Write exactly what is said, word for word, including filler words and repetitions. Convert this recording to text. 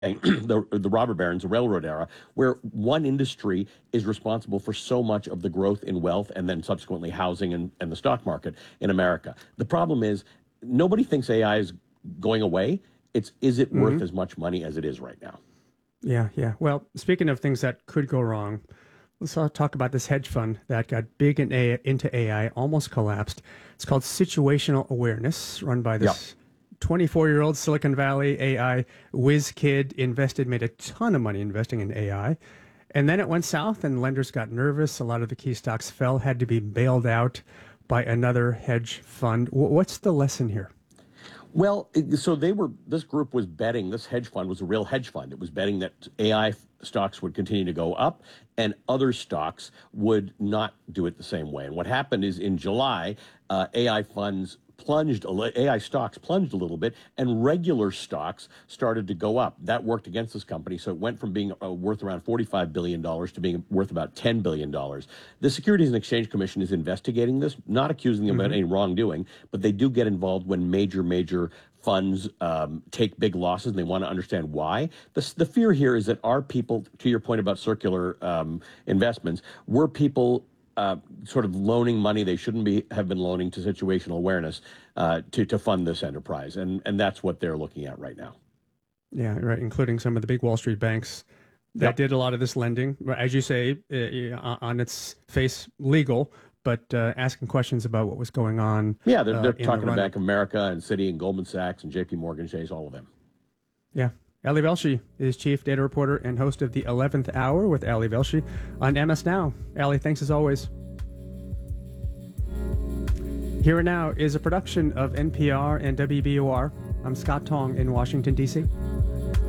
the, the robber barons, the railroad era, where one industry is responsible for so much of the growth in wealth and then subsequently housing and, and the stock market in America. The problem is nobody thinks A I is going away. It's is it Mm-hmm. worth as much money as it is right now? Yeah, yeah. Well, speaking of things that could go wrong, let's uh, talk about this hedge fund that got big in A I, into A I, almost collapsed. It's called Situational Awareness, run by this twenty-four-year-old Silicon Valley A I whiz kid, invested, made a ton of money investing in A I. And then it went south and lenders got nervous. A lot of the key stocks fell, had to be bailed out by another hedge fund. W- what's the lesson here? Well, it- so they were, this group was betting, this hedge fund was a real hedge fund. It was betting that A I stocks would continue to go up and other stocks would not do it the same way. And what happened is in July, uh, A I funds plunged, a li- A I stocks plunged a little bit, and regular stocks started to go up. That worked against this company, so it went from being uh, worth around forty-five billion dollars to being worth about ten billion dollars. The Securities and Exchange Commission is investigating this, not accusing them Mm-hmm. of any wrongdoing, but they do get involved when major, major funds um, take big losses, and they want to understand why. The, the fear here is that our people, to your point about circular um, investments, were people uh, sort of loaning money they shouldn't be have been loaning to situational awareness uh, to to fund this enterprise, and and that's what they're looking at right now. Yeah, right, including some of the big Wall Street banks that Yep. did a lot of this lending, as you say, uh, on its face legal, but uh, asking questions about what was going on. Yeah, they're, uh, they're in the talking to run-up. Bank of America and Citi and Goldman Sachs and J P Morgan Chase, all of them. Yeah. Ali Velshi is chief data reporter and host of the eleventh Hour with Ali Velshi on M S Now. Ali, thanks as always. Here and Now is a production of N P R and W B O R. I'm Scott Tong in Washington, D C